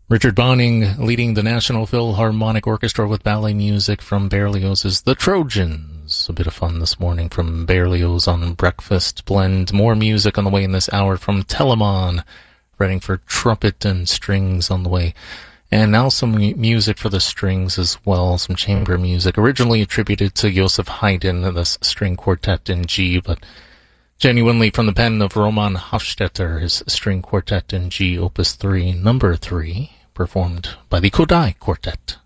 Richard Bonning leading the National Philharmonic Orchestra with ballet music from Berlioz's The Trojans. A bit of fun this morning from Berlioz on Breakfast Blend. More music on the way in this hour from Telemann, writing for trumpet and strings on the way. And now some music for the strings as well, some chamber music, originally attributed to Joseph Haydn, this string quartet in G, but genuinely from the pen of Roman Hofstetter, his string quartet in G, Opus 3, number 3, performed by the Kodály Quartet.